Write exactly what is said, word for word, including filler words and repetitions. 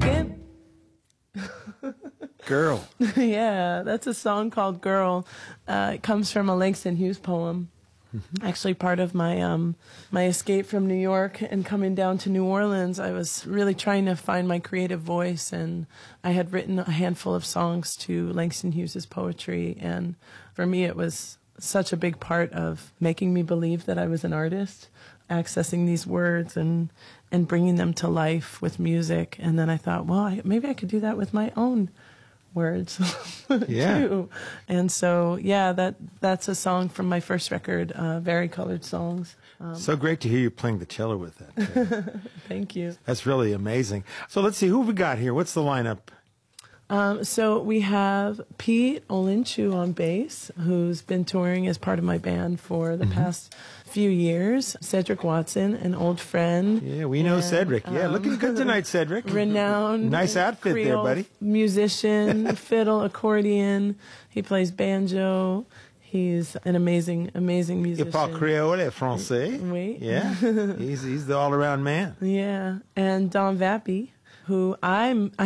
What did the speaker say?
again. Girl. Yeah, that's a song called Girl. Uh, it comes from a Langston Hughes poem. Mm-hmm. Actually, part of my um, my escape from New York and coming down to New Orleans, I was really trying to find my creative voice, and I had written a handful of songs to Langston Hughes's poetry, and for me it was such a big part of making me believe that I was an artist, accessing these words and and bringing them to life with music. And then I thought, well, I, maybe I could do that with my own words yeah. too. And so, yeah, that that's a song from my first record, uh, Varicolored Songs. Um, so great to hear you playing the cello with that. Thank you. That's really amazing. So let's see, who have we got here? What's the lineup? Um, so we have Pete Olenchu on bass, who's been touring as part of my band for the mm-hmm. past few years. Cedric Watson, an old friend. Yeah, we know and, Cedric. Yeah, um, looking good tonight, Cedric. Renowned. Nice outfit Creole there, buddy. Musician, fiddle, accordion. He plays banjo. He's an amazing, amazing musician. Il parle créole et français. Oui. Yeah, he's, he's the all-around man. Yeah, and Don Vappy, who I'm...